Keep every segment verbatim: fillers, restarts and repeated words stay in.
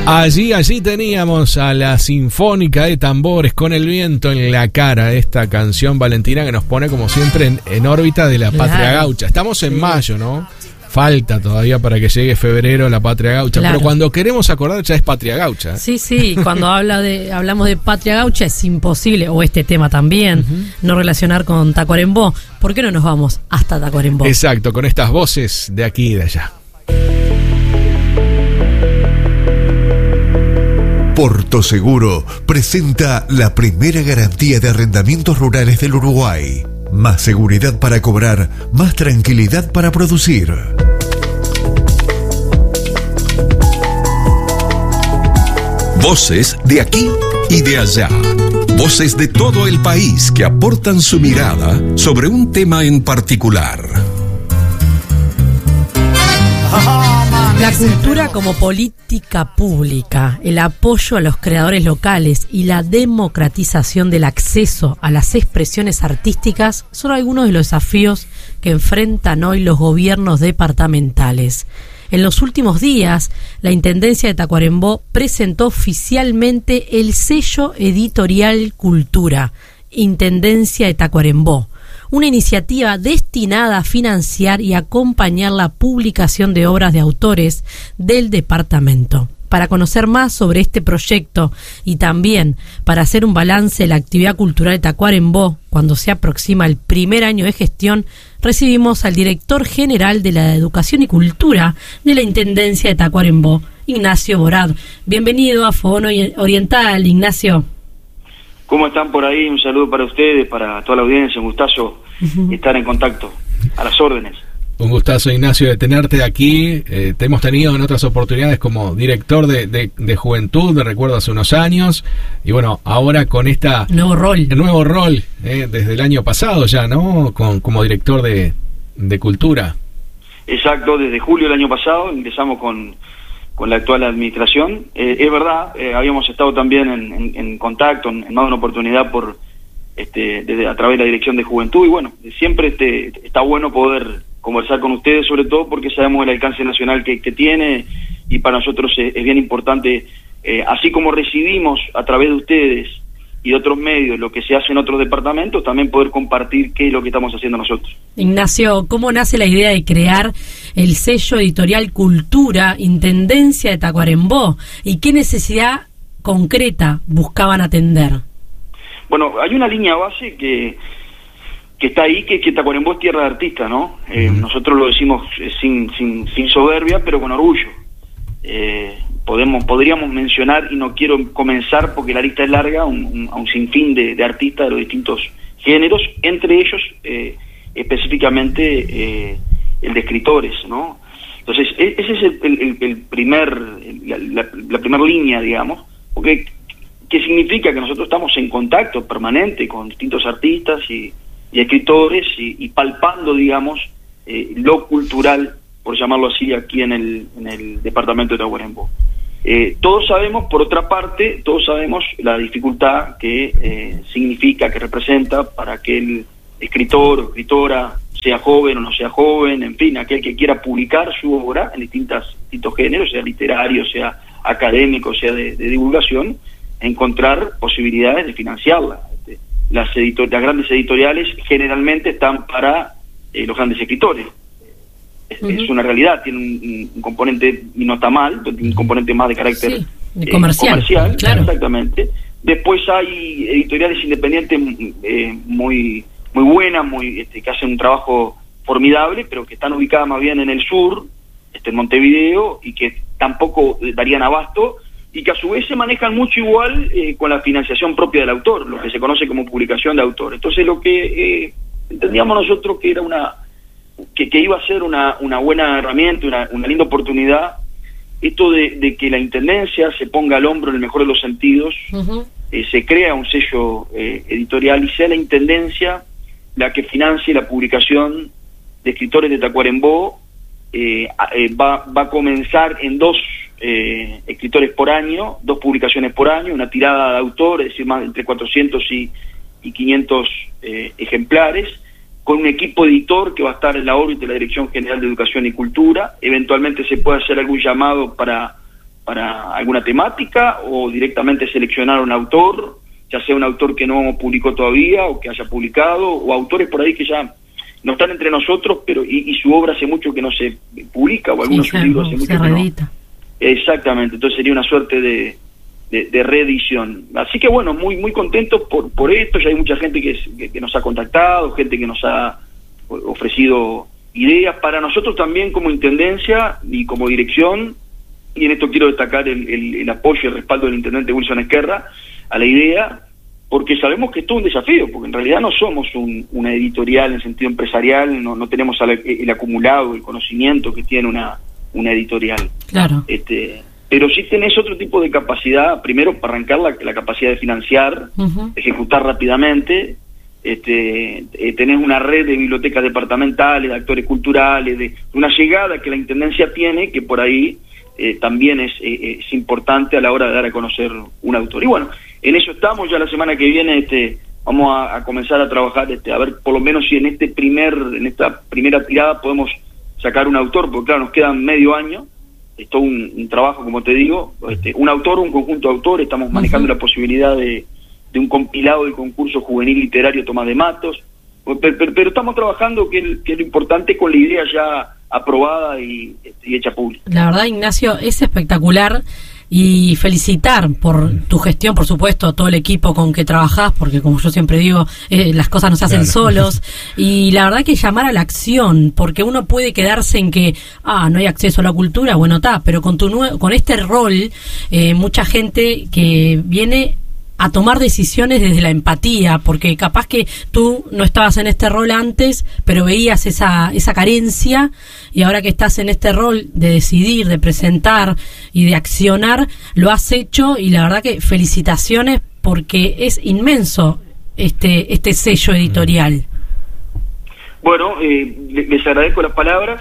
Allí, allí teníamos a la Sinfónica de Tambores con el viento en la cara, esta canción, Valentina, que nos pone como siempre en, en órbita de la claro. Patria Gaucha. Estamos en sí. mayo, ¿no? Falta todavía para que llegue febrero la Patria Gaucha, claro. pero cuando queremos acordar ya es Patria Gaucha. ¿eh? Sí, sí, cuando habla de hablamos de Patria Gaucha es imposible, o este tema también, uh-huh. no relacionar con Tacuarembó. ¿Por qué no nos vamos hasta Tacuarembó? Exacto, con estas voces de aquí y de allá. Porto Seguro presenta la primera garantía de arrendamientos rurales del Uruguay. Más seguridad para cobrar, más tranquilidad para producir. Voces de aquí y de allá. Voces de todo el país que aportan su mirada sobre un tema en particular. La cultura como política pública, el apoyo a los creadores locales y la democratización del acceso a las expresiones artísticas son algunos de los desafíos que enfrentan hoy los gobiernos departamentales. En los últimos días, la Intendencia de Tacuarembó presentó oficialmente el sello editorial Cultura, Intendencia de Tacuarembó, una iniciativa destinada a financiar y acompañar la publicación de obras de autores del departamento. Para conocer más sobre este proyecto y también para hacer un balance de la actividad cultural de Tacuarembó cuando se aproxima el primer año de gestión, recibimos al director general de la Educación y Cultura de la Intendencia de Tacuarembó, Ignacio Borad. Bienvenido a Fogón Oriental, Ignacio. ¿Cómo están por ahí? Un saludo para ustedes, para toda la audiencia, un gustazo uh-huh. estar en contacto, a las órdenes. Un gustazo, Ignacio, de tenerte aquí. Eh, te hemos tenido en otras oportunidades como director de, de, de Juventud, me recuerdo hace unos años, y bueno, ahora con esta nuevo rol, nuevo rol eh, desde el año pasado ya, ¿no? Con, como director de, de Cultura. Exacto, desde julio del año pasado ingresamos con... con la actual administración. Eh, es verdad, eh, habíamos estado también en, en, en contacto, en, en más de una oportunidad por este desde a través de la Dirección de Juventud, y bueno, siempre este, está bueno poder conversar con ustedes, sobre todo porque sabemos el alcance nacional que, que tiene, y para nosotros es, es bien importante, eh, así como recibimos a través de ustedes y de otros medios lo que se hace en otros departamentos, también poder compartir qué es lo que estamos haciendo nosotros. Ignacio, ¿cómo nace la idea de crear el sello editorial Cultura, Intendencia de Tacuarembó? ¿Y qué necesidad concreta buscaban atender? Bueno, hay una línea base que que está ahí, que, que Tacuarembó es tierra de artistas, ¿no? Eh, mm. Nosotros lo decimos eh, sin, sin, sin soberbia, pero con orgullo. Eh, podemos podríamos mencionar, y no quiero comenzar porque la lista es larga, un, un, a un sinfín de, de artistas de los distintos géneros, entre ellos eh, específicamente eh, el de escritores, ¿no? Entonces ese es el, el, el primer la, la, la primera línea, digamos, porque que significa que nosotros estamos en contacto permanente con distintos artistas y, y escritores y, y palpando, digamos, eh, lo cultural, por llamarlo así, aquí en el, en el departamento de Tacuarembó. Eh, todos sabemos, por otra parte, todos sabemos la dificultad que eh, significa, que representa para aquel escritor o escritora, sea joven o no sea joven, en fin, aquel que quiera publicar su obra en distintas, distintos géneros, sea literario, sea académico, sea de, de divulgación, encontrar posibilidades de financiarla. Las, editor- las grandes editoriales generalmente están para eh, los grandes escritores. Es, uh-huh. es una realidad, tiene un, un componente, y no está mal, un componente más de carácter sí, de eh, comercial, comercial claro. Exactamente. Después hay editoriales independientes eh, muy muy buenas, muy este, que hacen un trabajo formidable, pero que están ubicadas más bien en el sur, este, en Montevideo, y que tampoco darían abasto, y que a su vez se manejan mucho igual eh, con la financiación propia del autor, lo que se conoce como publicación de autor. Entonces lo que eh, entendíamos nosotros que era una que, que iba a ser una, una buena herramienta, una, una linda oportunidad, esto de, de que la Intendencia se ponga al hombro en el mejor de los sentidos, uh-huh. eh, se crea un sello eh, editorial y sea la Intendencia la que financie la publicación de escritores de Tacuarembó. eh, eh, va, va a comenzar en dos eh, escritores por año, dos publicaciones por año, una tirada de autor, es decir, más entre cuatrocientos y, y quinientos eh, ejemplares, con un equipo editor que va a estar en la órbita de la Dirección General de Educación y Cultura. Eventualmente se puede hacer algún llamado para para alguna temática o directamente seleccionar un autor, ya sea un autor que no publicó todavía o que haya publicado, o autores por ahí que ya no están entre nosotros, pero y, y su obra hace mucho que no se publica, o algunos sí, sus libros hace mucho que no. Exactamente, entonces sería una suerte de, de, de reedición. Así que bueno, muy muy contentos por por esto, ya hay mucha gente que, que, que nos ha contactado, gente que nos ha ofrecido ideas. Para nosotros también como Intendencia y como dirección, y en esto quiero destacar el, el, el apoyo y el respaldo del Intendente Wilson Ezquerra a la idea, porque sabemos que esto es un desafío, porque en realidad no somos un, una editorial en sentido empresarial, no, no tenemos el, el acumulado, el conocimiento que tiene una, una editorial. Claro. Este, pero sí tenés otro tipo de capacidad, primero para arrancar la, la capacidad de financiar, uh-huh. ejecutar rápidamente, este, eh, tenés una red de bibliotecas departamentales, de actores culturales, de una llegada que la Intendencia tiene, que por ahí eh, también es, eh, es importante a la hora de dar a conocer un autor. Y bueno, en eso estamos. Ya la semana que viene este, vamos a, a comenzar a trabajar, este, a ver por lo menos si en este primer, en esta primera tirada podemos sacar un autor, porque claro, nos quedan medio año, es todo un, un trabajo, como te digo, este, un autor, un conjunto de autores, estamos manejando uh-huh. la posibilidad de, de un compilado del concurso juvenil literario Tomás de Matos, pero, pero, pero estamos trabajando, que, que es lo importante, con la idea ya aprobada y, y hecha pública. La verdad, Ignacio, es espectacular. Y felicitar por tu gestión, por supuesto, todo el equipo con que trabajás, porque como yo siempre digo, eh, las cosas no se hacen claro. solos, y la verdad que llamar a la acción, porque uno puede quedarse en que, ah, no hay acceso a la cultura, bueno, está, pero con tu nue- con este rol, eh, mucha gente que viene a tomar decisiones desde la empatía, porque capaz que tú no estabas en este rol antes, pero veías esa esa carencia, y ahora que estás en este rol de decidir, de presentar y de accionar, lo has hecho, y la verdad que felicitaciones, porque es inmenso este este sello editorial. Bueno, eh, les agradezco las palabras.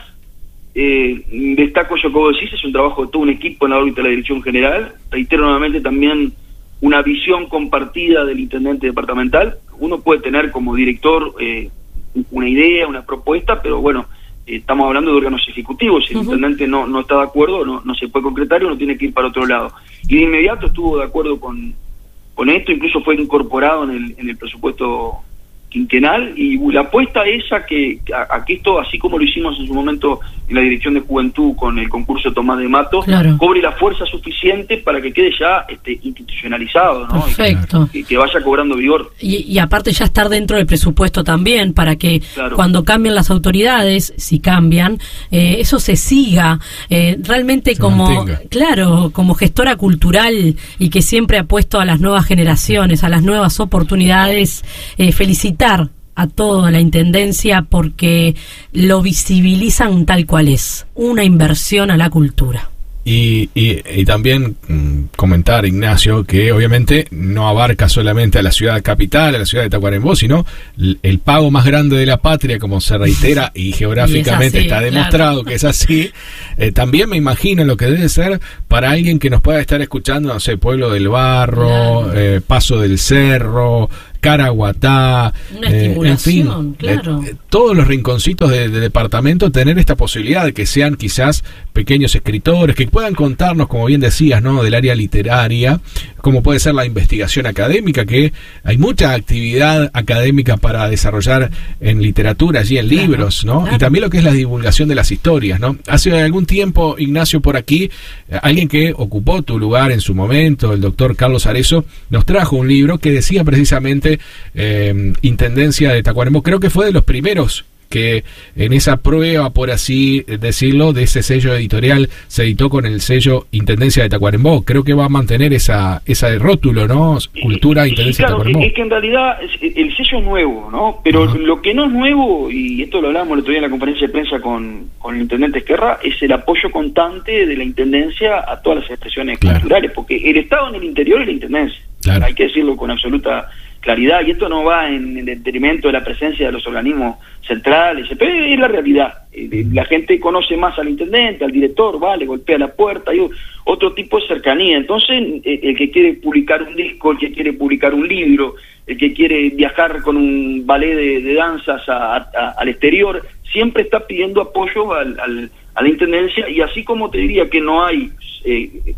Eh, destaco yo, como decís, es un trabajo de todo un equipo en la órbita de la Dirección General. Reitero nuevamente también una visión compartida del intendente departamental. Uno puede tener como director eh, una idea, una propuesta, pero bueno, eh, estamos hablando de órganos ejecutivos. Si el uh-huh. intendente no, no está de acuerdo, no, no se puede concretar y uno tiene que ir para otro lado. Y de inmediato estuvo de acuerdo con, con esto, incluso fue incorporado en el, en el presupuesto quinquenal, y la apuesta es a que, a, a que esto, así como lo hicimos en su momento en la Dirección de Juventud con el concurso Tomás de Matos, claro. cobre la fuerza suficiente para que quede ya este, institucionalizado, ¿no? Perfecto. Y que, que vaya cobrando vigor. Y, y aparte ya estar dentro del presupuesto también, para que claro. cuando cambien las autoridades, si cambian, eh, eso se siga. Eh, realmente se como, mantenga. Claro, como gestora cultural, y que siempre apuesto a las nuevas generaciones, a las nuevas oportunidades, eh, felicitar a toda la Intendencia, porque lo visibilizan tal cual es, una inversión a la cultura. Y, y, y también mmm, comentar, Ignacio, que obviamente no abarca solamente a la ciudad capital, a la ciudad de Tacuarembó, sino l- el pago más grande de la patria, como se reitera y geográficamente y así, está demostrado claro. que es así. Eh, también me imagino lo que debe ser para alguien que nos pueda estar escuchando, no sé, Pueblo del Barro, claro. eh, Paso del Cerro, Caraguatá, una estimulación, eh, en fin, claro. eh, todos los rinconcitos de, de departamento, tener esta posibilidad de que sean quizás pequeños escritores, que puedan contarnos, como bien decías, ¿no?, del área literaria, como puede ser la investigación académica, que hay mucha actividad académica para desarrollar en literatura, allí en claro, libros, ¿no? Claro. Y también lo que es la divulgación de las historias, ¿no? Hace algún tiempo, Ignacio, por aquí, alguien que ocupó tu lugar en su momento, el doctor Carlos Arezo, nos trajo un libro que decía precisamente eh, Intendencia de Tacuarembó. Creo que fue de los primeros que en esa prueba, por así decirlo, de ese sello editorial se editó con el sello Intendencia de Tacuarembó. Creo que va a mantener esa ese rótulo, ¿no? Cultura, Intendencia sí, claro, de Tacuarembó. Es que en realidad el sello es nuevo, ¿no? Pero uh-huh. lo que no es nuevo, y esto lo hablábamos el otro día en la conferencia de prensa con, con el intendente Ezquerra, es el apoyo constante de la Intendencia a todas las expresiones claro. culturales, porque el Estado en el interior es la Intendencia. Claro. Hay que decirlo con absoluta claridad, y esto no va en, en detrimento de la presencia de los organismos centrales, pero es la realidad. La gente conoce más al intendente, al director, va, le golpea la puerta, hay otro tipo de cercanía. Entonces, el que quiere publicar un disco, el que quiere publicar un libro, el que quiere viajar con un ballet de, de danzas a, a, al exterior, siempre está pidiendo apoyo al, al, a la intendencia, y así como te diría que no hay, eh,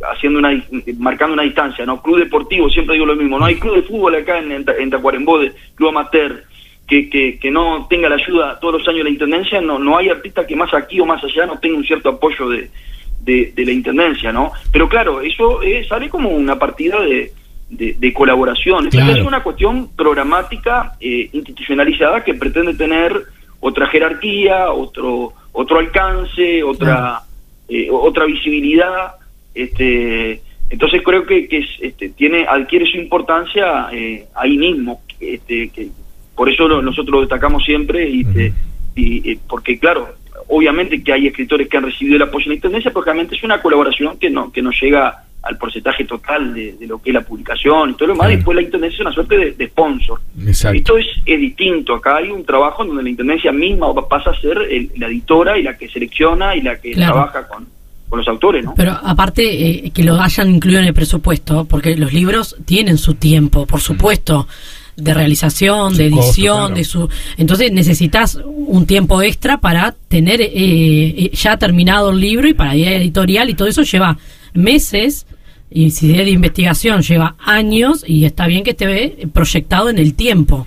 haciendo una marcando una distancia, ¿no? Club deportivo, siempre digo lo mismo, no hay club de fútbol acá en, en, en Tacuarembó, de club amateur, que, que, que no tenga la ayuda todos los años de la intendencia, no, no hay artista que más aquí o más allá no tenga un cierto apoyo de, de, de la intendencia, ¿no? Pero claro, eso eh, sale como una partida de, de, de colaboración. Claro. Entonces es una cuestión programática, eh, institucionalizada, que pretende tener otra jerarquía, otro otro alcance, otra eh, otra visibilidad. Este, entonces creo que, que es, este, tiene adquiere su importancia eh, ahí mismo. Este, que por eso lo, nosotros lo destacamos siempre y, uh-huh. y, y porque claro, obviamente que hay escritores que han recibido el apoyo de la intendencia, porque realmente es una colaboración que no que no llega al porcentaje total de, de lo que es la publicación y todo lo demás. Claro. Después la intendencia es una suerte de, de sponsor. Exacto. Esto es, es distinto. Acá hay un trabajo en donde la intendencia misma pasa a ser el, la editora y la que selecciona y la que claro. trabaja con, con los autores, ¿no? Pero aparte eh, que lo hayan incluido en el presupuesto, porque los libros tienen su tiempo, por supuesto, de realización, su de edición, costo, claro. de su entonces necesitas un tiempo extra para tener eh, ya terminado el libro y para ir editorial, y todo eso lleva meses, y si es de investigación lleva años, y está bien que esté proyectado en el tiempo.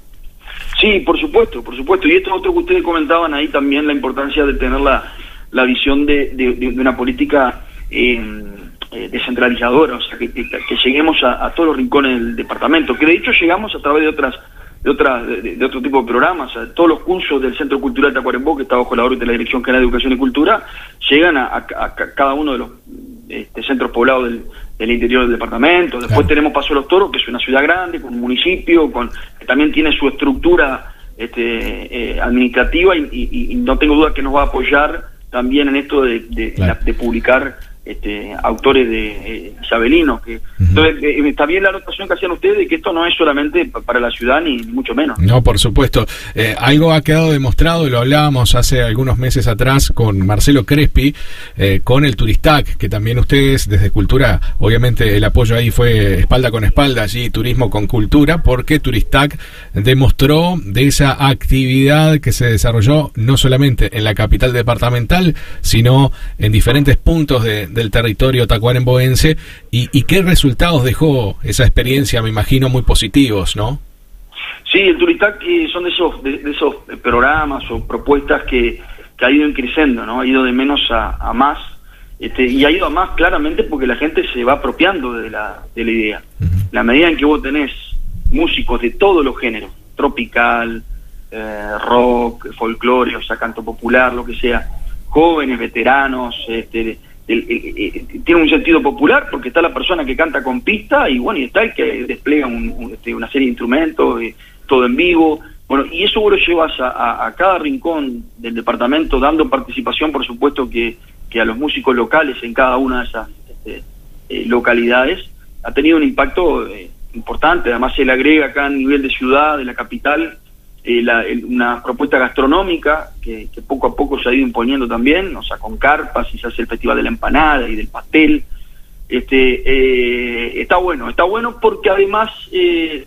Sí, por supuesto, por supuesto. Y esto es otro que ustedes comentaban ahí también, la importancia de tener la, la visión de, de, de una política eh, eh, descentralizadora, o sea, que, que, que lleguemos a, a todos los rincones del departamento, que de hecho llegamos a través de otras de otras de, de otro tipo de programas. O sea, todos los cursos del Centro Cultural Tacuarembó, que está bajo la órbita de la Dirección General de Educación y Cultura, llegan a, a, a cada uno de los este, centros poblados del, del interior del departamento. Después claro. tenemos Paso de los Toros, que es una ciudad grande, con un municipio, con que también tiene su estructura este, eh, administrativa, y, y, y no tengo duda que nos va a apoyar también en esto de, de, claro. de publicar este, autores de eh, isabelinos. Que, uh-huh. Entonces, eh, está bien la anotación que hacían ustedes de que esto no es solamente para la ciudad, ni, ni mucho menos. No, por supuesto. Eh, algo ha quedado demostrado, y lo hablábamos hace algunos meses atrás con Marcelo Crespi, eh, con el Turistac, que también ustedes desde Cultura, obviamente el apoyo ahí fue espalda con espalda, allí turismo con cultura, porque Turistac demostró de esa actividad que se desarrolló no solamente en la capital departamental, sino en diferentes puntos de del territorio tacuaremboense, y, y qué resultados dejó esa experiencia, me imagino muy positivos, ¿no? Sí, el Turistac eh, son de esos de, de esos programas o propuestas que, que ha ido creciendo, ¿no? Ha ido de menos a, a más, este, y ha ido a más claramente porque la gente se va apropiando de la, de la idea. Uh-huh. La medida en que vos tenés músicos de todos los géneros, tropical, eh, rock, folclore, o sea, canto popular, lo que sea, jóvenes, veteranos, este El, el, el, tiene un sentido popular porque está la persona que canta con pista, y bueno, y está el que despliega un, un, este, una serie de instrumentos, eh, todo en vivo, bueno, y eso vos lo llevas a, a, a cada rincón del departamento, dando participación, por supuesto, que, que a los músicos locales en cada una de esas este, eh, localidades. Ha tenido un impacto eh, importante. Además se le agrega acá a nivel de ciudad, de la capital, Eh, la, el, una propuesta gastronómica que, que poco a poco se ha ido imponiendo también, o sea, con carpas, y se hace el Festival de la Empanada y del Pastel. Este eh, está bueno, está bueno porque además eh,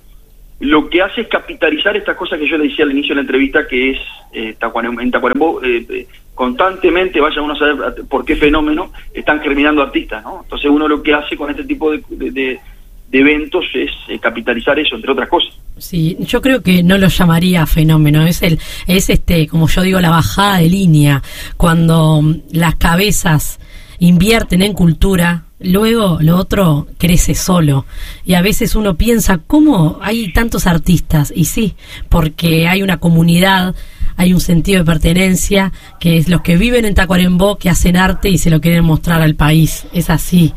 lo que hace es capitalizar estas cosas que yo le decía al inicio de la entrevista, que es eh, Tacuarembó, en Tacuarembó eh, eh, constantemente, vaya uno a saber por qué fenómeno, están germinando artistas, ¿no? Entonces uno lo que hace con este tipo de, de, de, de eventos es eh, capitalizar eso, entre otras cosas. Sí, yo creo que no lo llamaría fenómeno, es el es este como yo digo, la bajada de línea, cuando las cabezas invierten en cultura, luego lo otro crece solo, y a veces uno piensa, ¿cómo hay tantos artistas? Y sí, porque hay una comunidad, hay un sentido de pertenencia, que es los que viven en Tacuarembó, que hacen arte y se lo quieren mostrar al país, es así.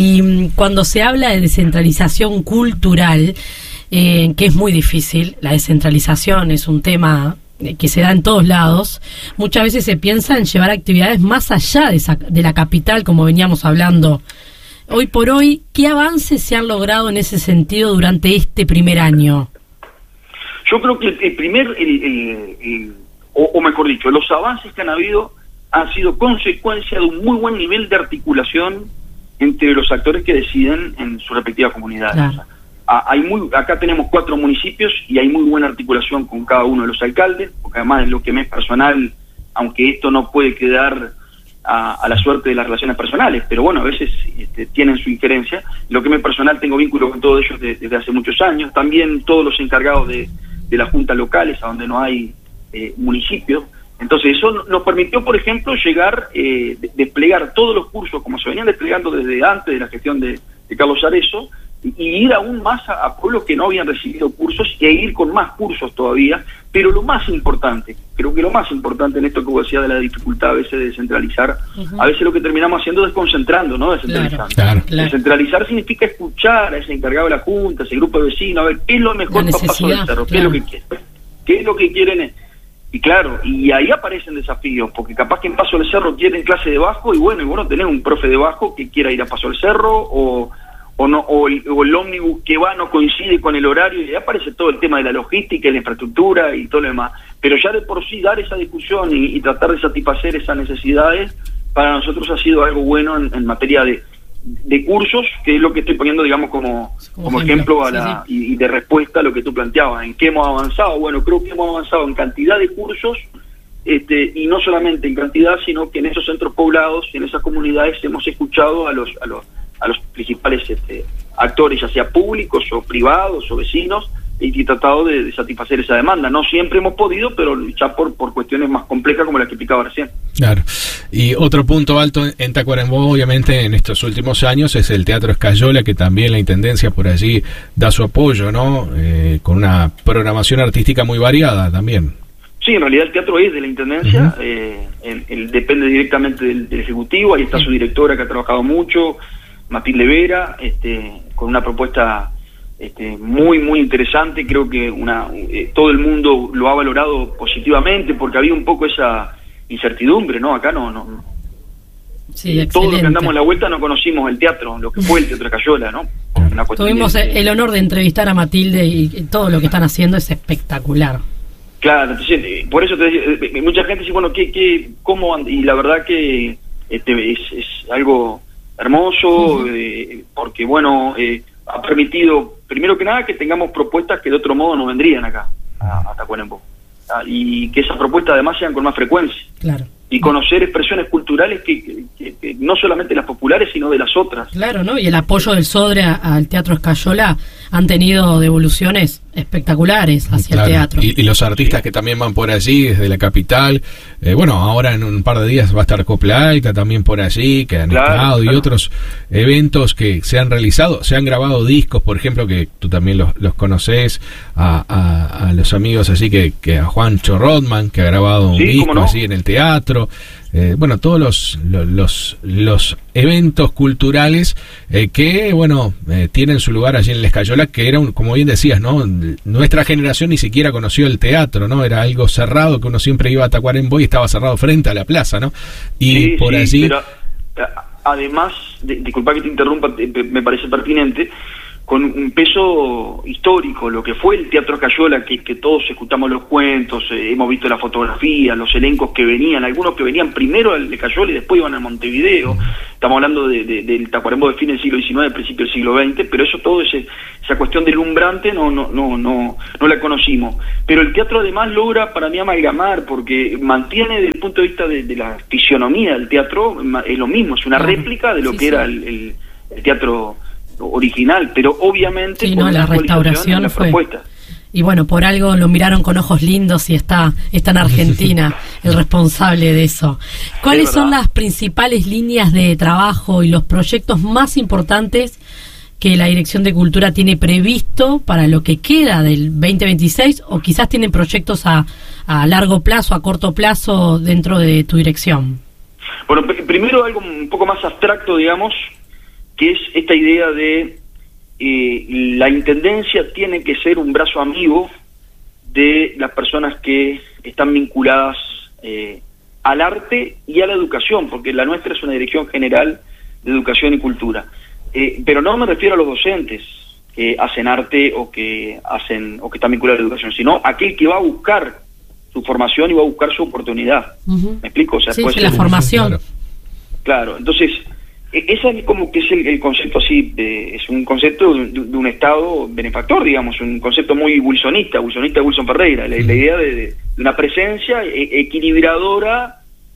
Y cuando se habla de descentralización cultural, Eh, que es muy difícil, la descentralización es un tema que se da en todos lados, muchas veces se piensa en llevar actividades más allá de, esa, de la capital, como veníamos hablando. Hoy por hoy, ¿qué avances se han logrado en ese sentido durante este primer año? Yo creo que el, el primer, el, el, el, o, o mejor dicho, los avances que han habido han sido consecuencia de un muy buen nivel de articulación entre los actores que deciden en sus respectivas comunidades. Claro. O sea, hay muy, acá tenemos cuatro municipios y hay muy buena articulación con cada uno de los alcaldes, porque además es lo que me es personal, aunque esto no puede quedar a, a la suerte de las relaciones personales, pero bueno, a veces este, tienen su injerencia. Lo que me personal tengo vínculo con todos ellos de, desde hace muchos años, también todos los encargados de, de las juntas locales, a donde no hay eh, municipios. Entonces eso nos permitió, por ejemplo, llegar, eh, de, desplegar todos los cursos como se venían desplegando desde antes de la gestión de, de Carlos Arezo, y, y ir aún más a, a pueblos que no habían recibido cursos, e ir con más cursos todavía. Pero lo más importante, creo que lo más importante en esto que vos decías de la dificultad a veces de descentralizar, uh-huh. a veces lo que terminamos haciendo es desconcentrando, ¿no? Descentralizando. Claro, claro. Descentralizar significa escuchar a ese encargado de la junta, a ese grupo de vecinos, a ver qué es lo mejor para Paso del Cerro, qué claro. es lo que quieren, qué es lo que quieren. Y claro, y ahí aparecen desafíos, porque capaz que en Paso del Cerro quieren clase de bajo, y bueno, y bueno, tenés un profe de bajo que quiera ir a Paso del Cerro, o o no o el, o el ómnibus que va no coincide con el horario, y ahí aparece todo el tema de la logística y la infraestructura y todo lo demás. Pero ya de por sí dar esa discusión y, y tratar de satisfacer esas necesidades, para nosotros ha sido algo bueno en, en materia de, de cursos, que es lo que estoy poniendo, digamos, como, como, como ejemplo, ejemplo a la sí, sí. Y, y de respuesta a lo que tú planteabas. ¿En qué hemos avanzado? Bueno, creo que hemos avanzado en cantidad de cursos, este y no solamente en cantidad, sino que en esos centros poblados, en esas comunidades, hemos escuchado a los a los a los principales este, actores, ya sea públicos o privados o vecinos, y tratado de, de satisfacer esa demanda. No siempre hemos podido, pero ya por, por cuestiones más complejas como las que explicaba recién. Claro. Y otro punto alto en Tacuarembó, obviamente, en estos últimos años, es el Teatro Escayola, que también la Intendencia por allí da su apoyo, ¿no? Eh, con una programación artística muy variada también. Sí, en realidad el teatro es de la Intendencia, uh-huh. eh, el, el, depende directamente del, del Ejecutivo. Ahí está uh-huh. su directora, que ha trabajado mucho, Matilde Vera, este, con una propuesta este, muy, muy interesante. Creo que una eh, todo el mundo lo ha valorado positivamente, porque había un poco esa incertidumbre, ¿no? Acá no... no sí, todos los que andamos la vuelta no conocimos el teatro, lo que fue el Teatro Escayola, ¿no? Una Tuvimos de, el honor de entrevistar a Matilde, y todo lo que están haciendo es espectacular. Claro, entonces, por eso te, mucha gente dice, bueno, ¿qué, qué, cómo? Y la verdad que este, es, es algo hermoso, uh-huh. eh, porque bueno, eh, ha permitido, primero que nada, que tengamos propuestas que de otro modo no vendrían acá, a, a Tacuarembó, ah, y que esas propuestas además sean con más frecuencia. Claro. Y conocer expresiones culturales que, que, que no solamente las populares, sino de las otras. Claro, ¿no? Y el apoyo del Sodre a, al Teatro Escayola han tenido devoluciones espectaculares hacia claro. el teatro. Y, y los artistas que también van por allí, desde la capital. Eh, bueno, ahora en un par de días va a estar Copla Alta también por allí, que han claro, estado, claro. y otros eventos que se han realizado. Se han grabado discos, por ejemplo, que tú también los, los conoces, a, a, a los amigos así, que, que a Juancho Rodman, que ha grabado un sí, disco no. así en el teatro. Eh, bueno, todos los los, los eventos culturales eh, que, bueno, eh, tienen su lugar allí en el Escayola, que era, un, como bien decías, ¿no? Nuestra generación ni siquiera conoció el teatro, ¿no? Era algo cerrado, que uno siempre iba a Tacuarembó y estaba cerrado frente a la plaza, ¿no? Y sí, por sí, allí... Pero, además, de, disculpa que te interrumpa, me parece pertinente, con un peso histórico, lo que fue el Teatro Escayola, que, que todos escuchamos los cuentos, eh, hemos visto la fotografía, los elencos que venían, algunos que venían primero al Escayola y después iban a Montevideo. Estamos hablando de, de, del Tacuarembó de fin del siglo diecinueve, principio del siglo veinte, pero eso todo, ese, esa cuestión deslumbrante no, no, no, no, no la conocimos. Pero el teatro además logra para mí amalgamar, porque mantiene desde el punto de vista de, de la fisionomía del teatro, es lo mismo, es una réplica de lo sí, que sí. era el, el, el teatro original, pero obviamente sí, con no, la restauración la fue propuesta. Y bueno, por algo lo miraron con ojos lindos y está, está en Argentina el responsable de eso. ¿Cuáles son las principales líneas de trabajo y los proyectos más importantes que la Dirección de Cultura tiene previsto para lo que queda del veinte veintiséis, o quizás tienen proyectos a, a largo plazo, a corto plazo dentro de tu dirección? Bueno, p- primero algo un poco más abstracto, digamos, que es esta idea de eh, la Intendencia tiene que ser un brazo amigo de las personas que están vinculadas eh, al arte y a la educación, porque la nuestra es una Dirección General de Educación y Cultura. Eh, pero no me refiero a los docentes que hacen arte o que hacen o que están vinculados a la educación, sino a aquel que va a buscar su formación y va a buscar su oportunidad. Uh-huh. ¿Me explico? O sea, sí, puede sí, ser la formación. Claro. claro, entonces esa es como que es el, el concepto así, de, es un concepto de, de un Estado benefactor, digamos, un concepto muy wilsonista, wilsonista de Wilson Ferreira, la, la idea de, de una presencia e, equilibradora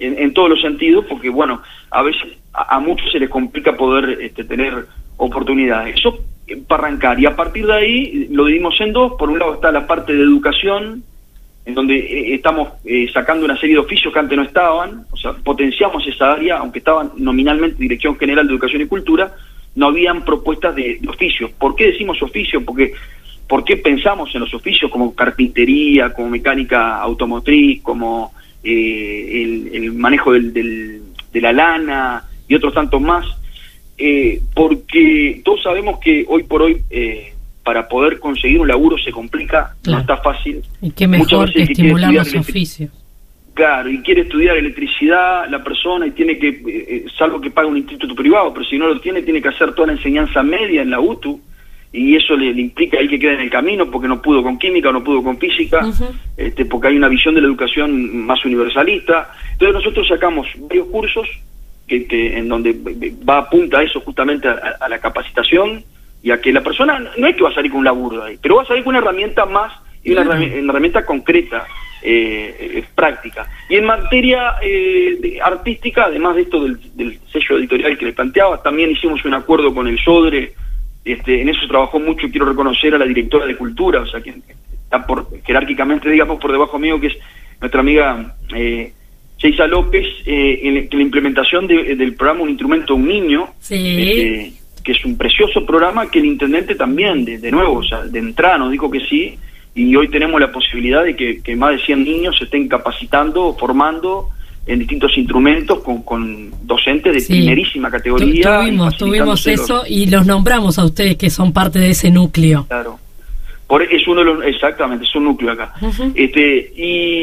en, en todos los sentidos, porque bueno, a veces a, a muchos se les complica poder este, tener oportunidades. Eso eh, para arrancar, y a partir de ahí lo dividimos en dos. Por un lado está la parte de educación, en donde eh, estamos eh, sacando una serie de oficios que antes no estaban, o sea, potenciamos esa área, aunque estaban nominalmente Dirección General de Educación y Cultura, no habían propuestas de, de oficios. ¿Por qué decimos oficios? Porque ¿por qué pensamos en los oficios como carpintería, como mecánica automotriz, como eh, el, el manejo del, del, de la lana y otros tantos más? Eh, porque todos sabemos que hoy por hoy eh, para poder conseguir un laburo se complica, claro. No está fácil. Y qué mejor que estimular los oficios. Claro, y quiere estudiar electricidad la persona y tiene que, eh, salvo que pague un instituto privado, pero si no lo tiene, tiene que hacer toda la enseñanza media en la U T U, y eso le, le implica ahí que quede en el camino porque no pudo con química o no pudo con física, uh-huh. este, porque hay una visión de la educación más universalista. Entonces nosotros sacamos varios cursos que, que en donde va apunta a eso, justamente a, a la capacitación, y a que la persona no es que va a salir con un laburo de ahí, pero va a salir con una herramienta más y una, uh-huh. herramienta, una herramienta concreta, eh, eh, práctica. Y en materia eh, de, artística, además de esto del, del sello editorial que le planteaba, también hicimos un acuerdo con el Sodre. Este, en eso trabajó mucho, y quiero reconocer a la directora de Cultura, o sea, que está por, jerárquicamente, digamos, por debajo mío, que es nuestra amiga eh, Sheisa López, eh, en, en la implementación de, del programa Un Instrumento, Un Niño, sí. este, que es un precioso programa que el intendente también, de, de nuevo, o sea, de entrada nos dijo que sí, y hoy tenemos la posibilidad de que, que más de cien niños se estén capacitando, formando en distintos instrumentos con, con docentes de sí. primerísima categoría. Tu, tuvimos, tuvimos eso y los nombramos a ustedes que son parte de ese núcleo. Claro. Por, es uno de los, exactamente, es un núcleo acá. Uh-huh. Este,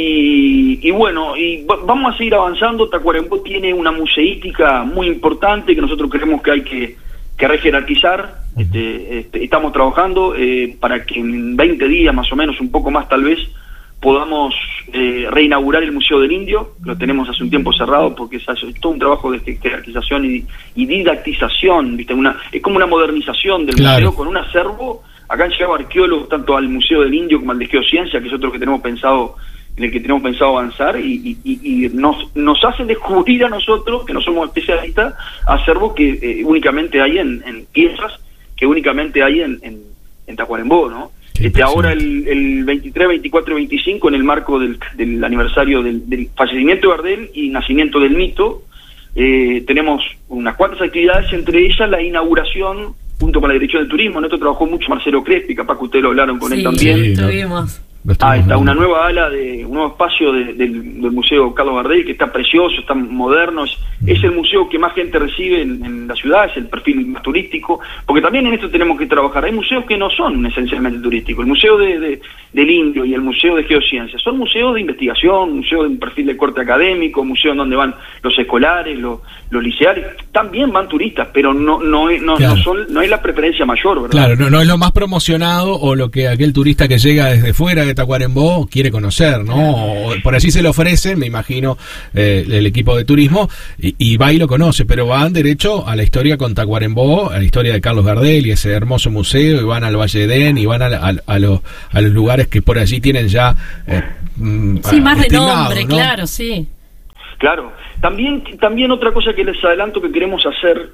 y, y bueno, y vamos a seguir avanzando. Tacuarembó tiene una museística muy importante que nosotros creemos que hay que, que rejerarquizar. Este, este, estamos trabajando eh, para que en veinte días, más o menos, un poco más tal vez, podamos eh, reinaugurar el Museo del Indio. Lo tenemos hace un tiempo cerrado porque es, es todo un trabajo de jerarquización y, y didactización, ¿viste? Una, es como una modernización del claro. museo con un acervo. Acá han llegado arqueólogos tanto al Museo del Indio como al de Geociencia, que es otro que tenemos pensado, en el que tenemos pensado avanzar, y, y, y nos, nos hacen descubrir a nosotros, que no somos especialistas, acervos que eh, únicamente hay en, en piezas, que únicamente hay en, en, en Tacuarembó, ¿no? Este, ahora el, el veintitrés, veinticuatro y veinticinco, en el marco del, del aniversario del, del fallecimiento de Gardel y nacimiento del mito, eh, tenemos unas cuantas actividades, entre ellas la inauguración junto con la Dirección de Turismo. En esto trabajó mucho Marcelo Crespi, capaz que ustedes lo hablaron con sí, él también. Sí, tuvimos. Ah, está una nueva ala, de un nuevo espacio de, del, del Museo Carlos Gardel, que está precioso, está moderno, es, es el museo que más gente recibe en, en la ciudad, es el perfil más turístico, porque también en esto tenemos que trabajar. Hay museos que no son esencialmente turísticos. El Museo de, de, del Indio y el Museo de Geociencia son museos de investigación, museos de un perfil de corte académico, museos donde van los escolares, los, los liceales, también van turistas, pero no no, no, claro. no, son, no es la preferencia mayor, ¿verdad? Claro, no, no es lo más promocionado o lo que aquel turista que llega desde fuera de Tacuarembó quiere conocer, ¿no? O por allí se le ofrece, me imagino, eh, el equipo de turismo, y, y va y lo conoce, pero van derecho a la historia con Tacuarembó, a la historia de Carlos Gardel y ese hermoso museo, y van al Valle Edén, y van a, a, a, los, a los lugares que por allí tienen ya eh, sí, más renombre, ¿no? Claro, sí. Claro. También, también otra cosa que les adelanto que queremos hacer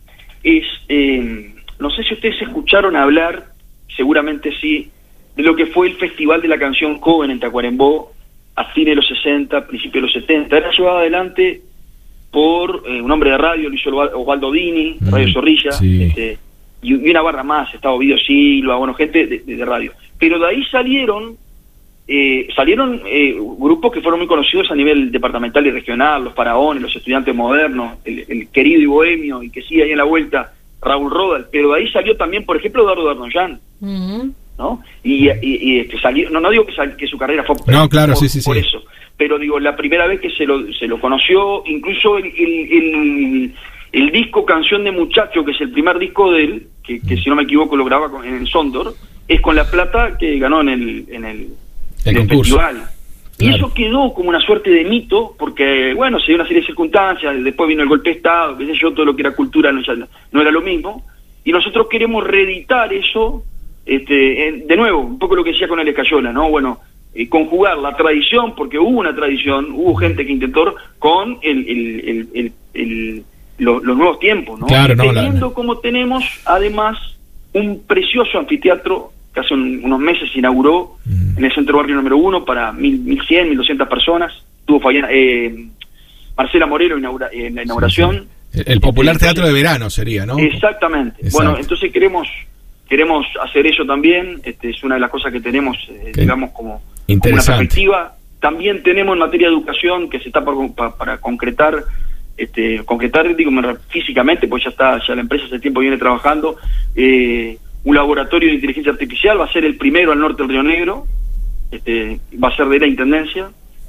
es, eh, no sé si ustedes escucharon hablar, seguramente sí, de lo que fue el Festival de la Canción Joven en Tacuarembó a fines de los sesenta, principios de los setenta. Era llevado adelante por eh, un hombre de radio, Luis Osvaldo Dini, mm, Radio Zorrilla, sí. este, y, y una barra más, estaba Ovidio Silva, bueno, gente de, de, de radio. Pero de ahí salieron eh, salieron eh, grupos que fueron muy conocidos a nivel departamental y regional, los Faraones, los Estudiantes Modernos, el, el querido y bohemio, y que sigue ahí en la vuelta, Raúl Rodal. Pero de ahí salió también, por ejemplo, Eduardo Darnoyan, mm-hmm. ¿no? Y, y, y este, salió, no, no digo que, sal, que su carrera fue no, claro, por, sí, sí, por sí. eso, pero digo, la primera vez que se lo, se lo conoció, incluso el, el, el, el disco Canción de Muchacho, que es el primer disco de él, que, que si no me equivoco lo graba con, en el Sondor, es con la plata que ganó en el, en el, el, el festival. Y claro. Eso quedó como una suerte de mito, porque, bueno, se dio una serie de circunstancias, después vino el golpe de Estado, qué sé yo, todo lo que era cultura no, no era lo mismo, y nosotros queremos reeditar eso. Este, de nuevo, un poco lo que decía con Alex Cayola, ¿no? Bueno, eh, conjugar la tradición, porque hubo una tradición, hubo gente que intentó con el, el, el, el, el, lo, los nuevos tiempos, ¿no? Claro, no, teniendo la... como tenemos además un precioso anfiteatro que hace un, unos meses se inauguró mm. en el Centro Barrio número uno para mil, mil cien, mil doscientas personas. Tuvo Fabiana, eh, Marcela Moreno inaugura, eh, en la inauguración. Sí, sí. El popular este, teatro de verano sería, ¿no? Exactamente. Exacto. Bueno, entonces queremos queremos hacer eso también. Este es una de las cosas que tenemos, eh, digamos, como, como una perspectiva. También tenemos en materia de educación que se está por, para, para concretar, este, concretar, digo, físicamente, pues ya está, ya la empresa hace tiempo viene trabajando. Eh, un laboratorio de inteligencia artificial va a ser el primero al norte del Río Negro. Este, va a ser de la Intendencia.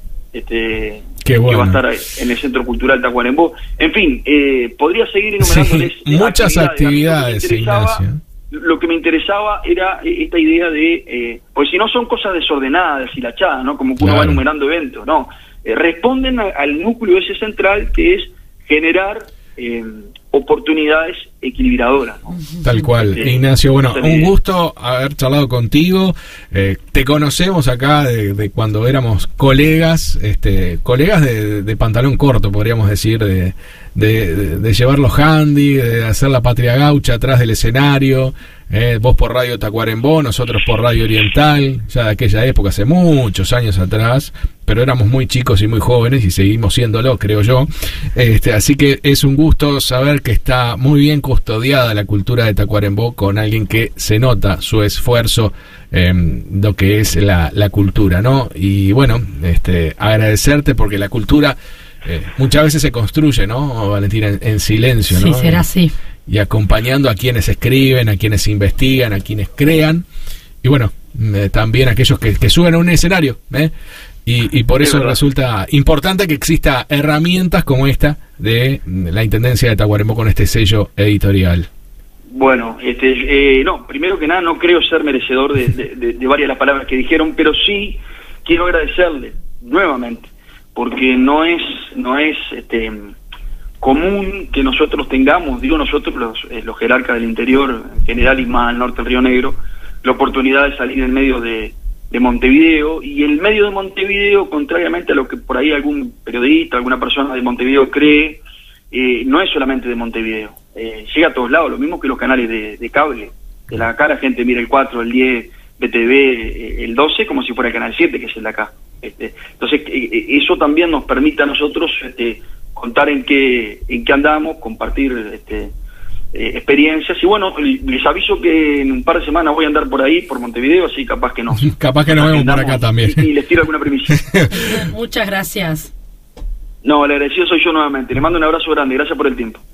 Este, Qué bueno. Que va a estar en el Centro Cultural Tacuarembó. En fin, eh, podría seguir enumerándoles sí, muchas actividades, actividades lo, que lo que me interesaba era esta idea de, eh, pues si no son cosas desordenadas, deshilachadas, ¿no? Como que uno claro. va enumerando eventos, no, eh, responden a, al núcleo ese central que es generar eh, oportunidades equilibradoras, ¿no? Tal cual, este, Ignacio. Bueno, un gusto haber charlado contigo. Eh, te conocemos acá de, de cuando éramos colegas, este, colegas de, de pantalón corto, podríamos decir, de, de, de, de llevar los handy, de hacer la patria gaucha atrás del escenario. Eh, vos por Radio Tacuarembó, nosotros por Radio Oriental, ya de aquella época, hace muchos años atrás, pero éramos muy chicos y muy jóvenes y seguimos siéndolo, creo yo. Este, así que es un gusto saber que está muy bien custodiada la cultura de Tacuarembó con alguien que se nota su esfuerzo en eh, lo que es la, la cultura, ¿no? Y bueno, este, agradecerte porque la cultura eh, muchas veces se construye, ¿no, Valentina? En, en silencio, ¿no? Sí, será así. Y acompañando a quienes escriben, a quienes investigan, a quienes crean, y bueno, eh, también a aquellos que, que suben a un escenario, ¿eh? y, y por eso resulta importante que exista herramientas como esta de la Intendencia de Tacuarembó con este sello editorial. Bueno, este, eh, no, primero que nada no creo ser merecedor de, de, de, de varias de las palabras que dijeron, pero sí quiero agradecerle nuevamente, porque no es, no es, este... común que nosotros tengamos, digo nosotros los, eh, los jerarcas del interior en general y más al norte del Río Negro, la oportunidad de salir en medio de, de Montevideo, y el medio de Montevideo, contrariamente a lo que por ahí algún periodista, alguna persona de Montevideo cree, eh, no es solamente de Montevideo, eh, llega a todos lados, lo mismo que los canales de, de cable, de la acá la gente mira el cuatro, el diez, B T V, el doce como si fuera el canal siete, que es el de acá. Este, entonces eh, eso también nos permite a nosotros este, contar en qué en qué andamos, compartir este, eh, experiencias, y bueno, les aviso que en un par de semanas voy a andar por ahí, por Montevideo, así capaz que no. Capaz que nos vemos por acá también. Y, y les tiro alguna primicia. Muchas gracias. No, el agradecido soy yo nuevamente. Le mando un abrazo grande, gracias por el tiempo.